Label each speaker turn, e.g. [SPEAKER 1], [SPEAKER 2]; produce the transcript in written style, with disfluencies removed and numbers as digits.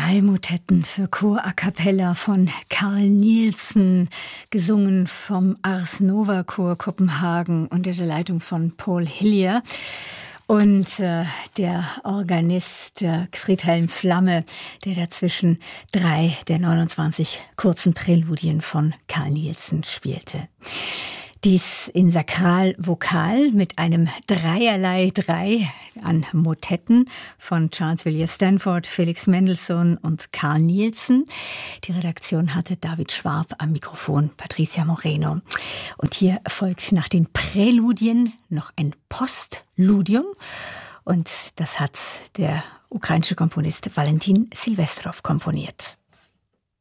[SPEAKER 1] 3 Motetten für Chor a cappella von Carl Nielsen, gesungen vom Ars Nova Chor Kopenhagen unter der Leitung von Paul Hillier. Und der Organist Friedhelm Flamme, der dazwischen 3 der 29 kurzen Präludien von Carl Nielsen spielte. Dies in Sakral-Vokal mit einem Dreierlei 3 an Motetten von Charles Villiers Stanford, Felix Mendelssohn und Carl Nielsen. Die Redaktion hatte David Schwab, am Mikrofon Patricia Moreno. Und hier folgt nach den Präludien noch ein Postludium. Und das hat der ukrainische Komponist Valentin Silvestrov komponiert.